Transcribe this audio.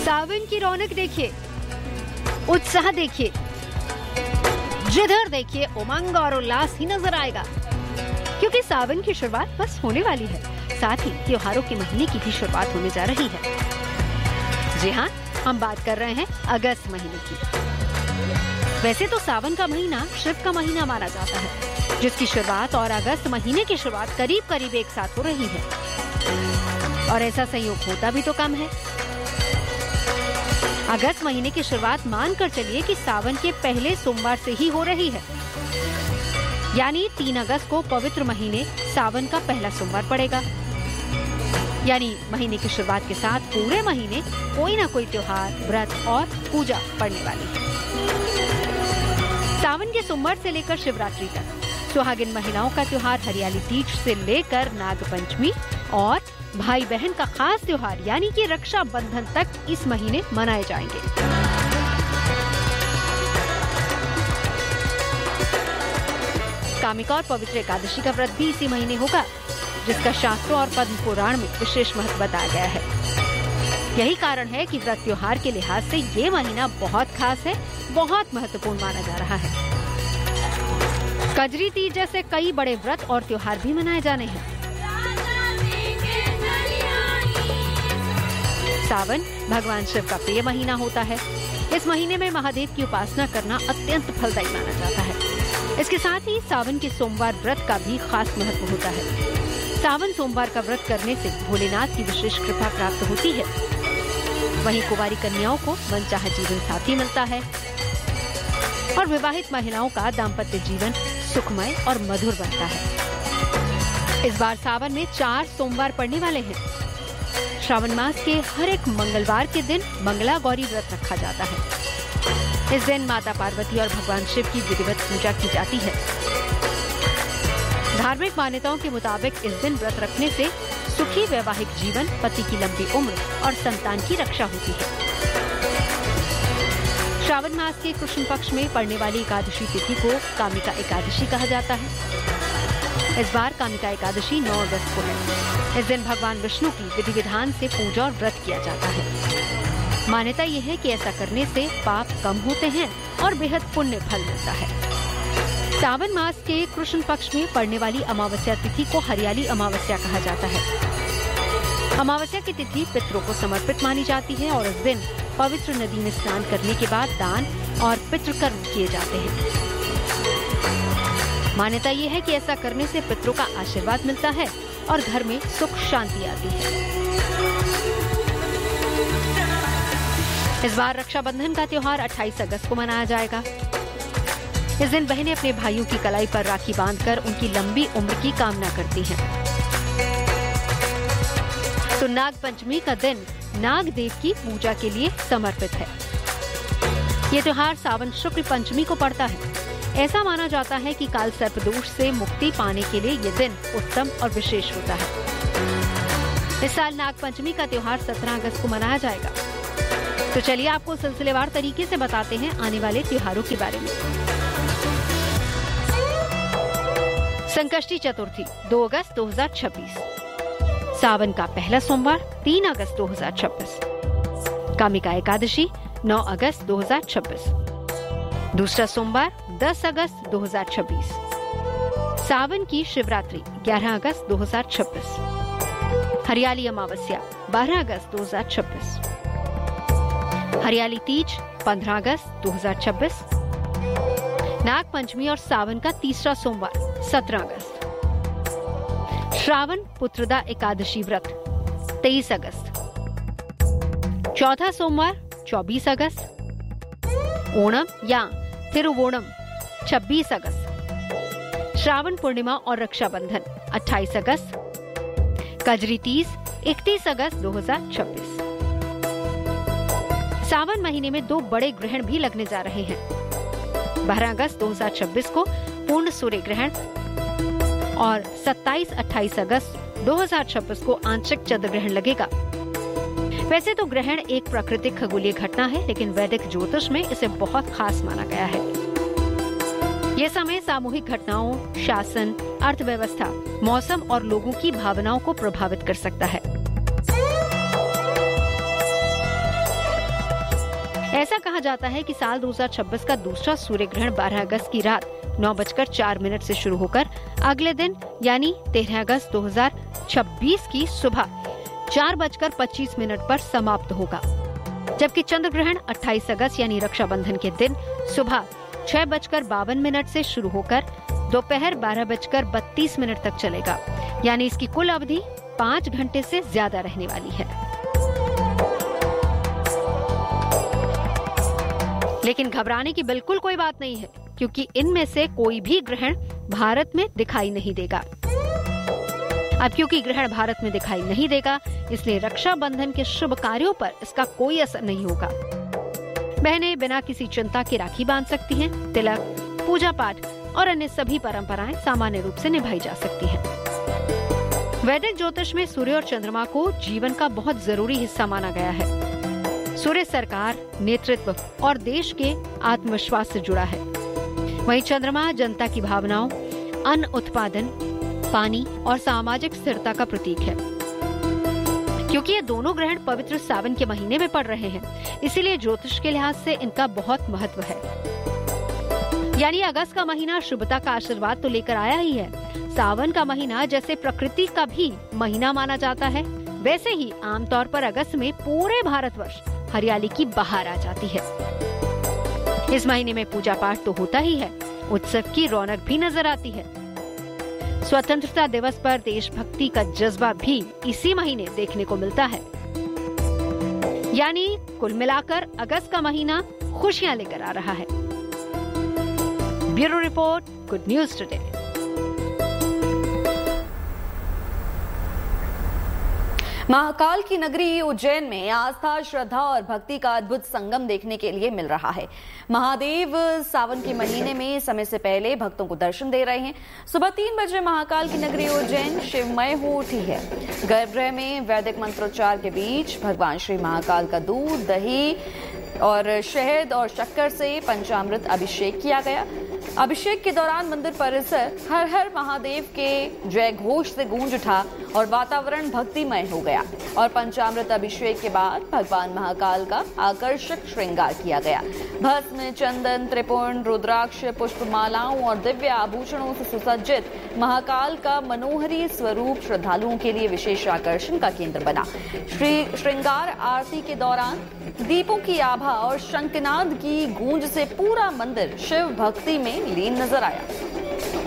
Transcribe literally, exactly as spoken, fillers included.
सावन की रौनक देखिए, उत्साह देखिए, जिधर देखिए उमंग और उल्लास ही नजर आएगा, क्योंकि सावन की शुरुआत बस होने वाली है। साथ ही त्योहारों के महीने की भी शुरुआत होने जा रही है। जी हाँ, हम बात कर रहे हैं अगस्त महीने की। वैसे तो सावन का महीना शिव का महीना माना जाता है, जिसकी शुरुआत और अगस्त महीने की शुरुआत करीब करीब एक साथ हो रही है, और ऐसा संयोग होता भी तो कम है। अगस्त महीने की शुरुआत मानकर चलिए कि सावन के पहले सोमवार से ही हो रही है, यानी तीन अगस्त को पवित्र महीने सावन का पहला सोमवार पड़ेगा। यानी महीने की शुरुआत के साथ पूरे महीने कोई ना कोई त्योहार, व्रत और पूजा पड़ने वाली है। सावन के सोमवार से लेकर शिवरात्रि तक सुहागिन महिलाओं का त्योहार हरियाली तीज से लेकर नाग पंचमी और भाई बहन का खास त्योहार यानी कि रक्षा बंधन तक इस महीने मनाए जाएंगे। कामिका और पवित्र एकादशी का व्रत भी इसी महीने होगा, जिसका शास्त्रों और पद्म पुराण में विशेष महत्व बताया गया है। यही कारण है कि व्रत त्योहार के लिहाज से ये महीना बहुत खास है, बहुत महत्वपूर्ण माना जा रहा है। कजरी तीज जैसे कई बड़े व्रत और त्योहार भी मनाए जाने हैं। सावन भगवान शिव का प्रिय महीना होता है। इस महीने में महादेव की उपासना करना अत्यंत फलदायी माना जाता है। इसके साथ ही सावन के सोमवार व्रत का भी खास महत्व होता है। सावन सोमवार का व्रत करने से भोलेनाथ की विशेष कृपा प्राप्त होती है। वहीं कुंवारी कन्याओं को मनचाहा जीवन साथी मिलता है और विवाहित महिलाओं का दाम्पत्य जीवन सुखमय और मधुर बनता है। इस बार सावन में चार सोमवार पड़ने वाले हैं। श्रावण मास के हर एक मंगलवार के दिन मंगला गौरी व्रत रखा जाता है। इस दिन माता पार्वती और भगवान शिव की विधिवत पूजा की जाती है। धार्मिक मान्यताओं के मुताबिक इस दिन व्रत रखने से सुखी वैवाहिक जीवन, पति की लंबी उम्र और संतान की रक्षा होती है। श्रावण मास के कृष्ण पक्ष में पड़ने वाली एकादशी तिथि को कामिका एकादशी कहा जाता है। इस बार कामिका एकादशी नौ अगस्त को है। इस दिन भगवान विष्णु की विधि विधान से पूजा और व्रत किया जाता है। मान्यता यह है कि ऐसा करने से पाप कम होते हैं और बेहद पुण्य फल मिलता है। सावन मास के कृष्ण पक्ष में पड़ने वाली अमावस्या तिथि को हरियाली अमावस्या कहा जाता है। अमावस्या की तिथि पितरों को समर्पित मानी जाती है और इस दिन पवित्र नदी में स्नान करने के बाद दान और पितृकर्म किए जाते हैं। मान्यता ये है कि ऐसा करने से पितरों का आशीर्वाद मिलता है और घर में सुख शांति आती है। इस बार रक्षाबंधन का त्योहार अट्ठाईस अगस्त को मनाया जाएगा। इस दिन बहनें अपने भाइयों की कलाई पर राखी बांधकर उनकी लंबी उम्र की कामना करती हैं। तो नाग पंचमी का दिन नाग देव की पूजा के लिए समर्पित है। ये त्योहार सावन शुक्ल पंचमी को पड़ता है। ऐसा माना जाता है कि काल सर्प दोष से मुक्ति पाने के लिए ये दिन उत्तम और विशेष होता है। इस साल नाग पंचमी का त्योहार सत्रह अगस्त को मनाया जाएगा। तो चलिए आपको सिलसिलेवार तरीके से बताते हैं आने वाले त्योहारों के बारे में। संकष्टी चतुर्थी दो अगस्त दो हजार छब्बीस, सावन का पहला सोमवार तीन अगस्त दो हजार छब्बीस, कामिका एकादशी नौ अगस्त दो हजार छब्बीस, दूसरा सोमवार दस अगस्त दो हजार छब्बीस, सावन की शिवरात्रि ग्यारह अगस्त दो हजार छब्बीस, हरियाली अमावस्या बारह अगस्त दो हजार छब्बीस, हरियाली तीज पंद्रह अगस्त दो हजार छब्बीस, नाग पंचमी और सावन का तीसरा सोमवार सत्रह अगस्त, श्रावण पुत्रदा एकादशी व्रत तेईस अगस्त, चौथा सोमवार चौबीस अगस्त, ओणम या तिरुवोणम छब्बीस अगस्त, श्रावण पूर्णिमा और रक्षाबंधन अट्ठाईस अगस्त, कजरी तीज इकतीस अगस्त दो हजार छब्बीस। सावन महीने में दो बड़े ग्रहण भी लगने जा रहे हैं। बारह अगस्त दो हजार छब्बीस को पूर्ण सूर्य ग्रहण और सत्ताईस अट्ठाईस अगस्त दो हजार छब्बीस को आंशिक चंद्र ग्रहण लगेगा। वैसे तो ग्रहण एक प्राकृतिक खगोलीय घटना है, लेकिन वैदिक ज्योतिष में इसे बहुत खास माना गया है। यह समय सामूहिक घटनाओं, शासन, अर्थव्यवस्था, मौसम और लोगों की भावनाओं को प्रभावित कर सकता है। ऐसा कहा जाता है कि साल दो हज़ार छब्बीस का दूसरा सूर्य ग्रहण बारह अगस्त की रात नौ बजकर चार मिनट से शुरू होकर अगले दिन यानी तेरह अगस्त दो हज़ार छब्बीस की सुबह चार बजकर पच्चीस मिनट पर समाप्त होगा, जबकि चंद्र ग्रहण अट्ठाईस अगस्त यानी रक्षाबंधन के दिन सुबह छह बजकर बावन मिनट से शुरू होकर दोपहर बारह बजकर बत्तीस मिनट तक चलेगा, यानी इसकी कुल अवधि पाँच घंटे से ज्यादा रहने वाली है। लेकिन घबराने की बिल्कुल कोई बात नहीं है, क्योंकि इनमें से कोई भी ग्रहण भारत में दिखाई नहीं देगा। अब क्योंकि ग्रहण भारत में दिखाई नहीं देगा, इसलिए रक्षाबंधन के शुभ कार्यों पर इसका कोई असर नहीं होगा। बहनें बिना किसी चिंता के राखी बांध सकती हैं, तिलक, पूजा पाठ और अन्य सभी परंपराएं सामान्य रूप से निभाई जा सकती हैं। वैदिक ज्योतिष में सूर्य और चंद्रमा को जीवन का बहुत जरूरी हिस्सा माना गया है। सूर्य सरकार, नेतृत्व और देश के आत्मविश्वास से जुड़ा है। वहीं चंद्रमा जनता की भावनाओं, अन्न उत्पादन, पानी और सामाजिक स्थिरता का प्रतीक है। क्योंकि ये दोनों ग्रहण पवित्र सावन के महीने में पड़ रहे हैं, इसीलिए ज्योतिष के लिहाज से इनका बहुत महत्व है। यानी अगस्त का महीना शुभता का आशीर्वाद तो लेकर आया ही है। सावन का महीना जैसे प्रकृति का भी महीना माना जाता है, वैसे ही आमतौर पर अगस्त में पूरे भारतवर्ष हरियाली की बहार आ जाती है। इस महीने में पूजा पाठ तो होता ही है, उत्सव की रौनक भी नजर आती है। स्वतंत्रता दिवस पर देशभक्ति का जज्बा भी इसी महीने देखने को मिलता है। यानी कुल मिलाकर अगस्त का महीना खुशियां लेकर आ रहा है। Bureau report, good news today. Mahakal की नगरी उज्जैन में आस्था, श्रद्धा और भक्ति का अद्भुत संगम देखने के लिए मिल रहा है। महादेव सावन के महीने में समय से पहले भक्तों को दर्शन दे रहे हैं। सुबह तीन बजे महाकाल की नगरी उज्जैन शिवमय हो उठी है। गर्भगृह में वैदिक मंत्रोच्चार के बीच भगवान श्री महाकाल का दूध, दही और शहद और शक्कर से पंचामृत अभिषेक किया गया। अभिषेक के दौरान मंदिर परिसर हर हर महादेव के जय घोष से गूंज उठा और वातावरण भक्तिमय हो गया। और पंचामृत अभिषेक के बाद भगवान महाकाल का आकर्षक श्रृंगार किया गया। भस्म, चंदन, त्रिपुंड, रुद्राक्ष, पुष्पमालाओं और दिव्य आभूषणों से सुसज्जित महाकाल का मनोहरी स्वरूप श्रद्धालुओं के लिए विशेष आकर्षण का केंद्र बना। श्री श्रृंगार आरती के दौरान दीपों की आभा और शंखनाद की गूंज से पूरा मंदिर शिव भक्ति में लीन नजर आया।